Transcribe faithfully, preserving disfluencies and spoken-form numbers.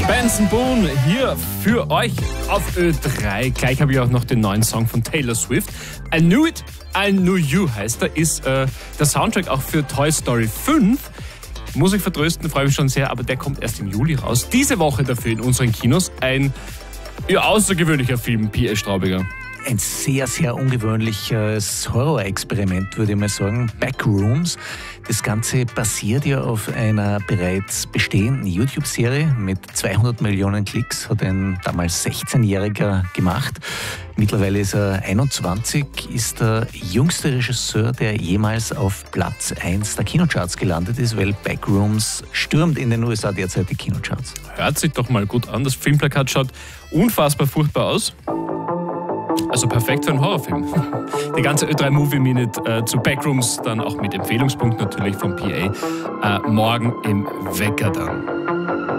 Benson Boone hier für euch auf Ö drei. Gleich habe ich auch noch den neuen Song von Taylor Swift. I Knew It, I Knew You heißt er, ist äh, der Soundtrack auch für Toy Story fünf. Muss ich vertrösten, freue mich schon sehr, aber der kommt erst im Juli raus. Diese Woche dafür in unseren Kinos ein ja, außergewöhnlicher Film, P A. Straubiger. Ein sehr, sehr ungewöhnliches Horrorexperiment, würde ich mal sagen. Backrooms. Das Ganze basiert ja auf einer bereits bestehenden YouTube-Serie mit zweihundert Millionen Klicks, hat ein damals sechzehnjähriger gemacht. Mittlerweile ist er einundzwanzig, ist der jüngste Regisseur, der jemals auf Platz eins der Kinocharts gelandet ist, weil Backrooms stürmt in den U S A derzeit die Kinocharts. Hört sich doch mal gut an. Das Filmplakat schaut unfassbar furchtbar aus. Also perfekt für einen Horrorfilm. Die ganze Ö drei Movie Minute äh, zu Backrooms, dann auch mit Empfehlungspunkt natürlich vom P A. Äh, morgen im Wecker dann.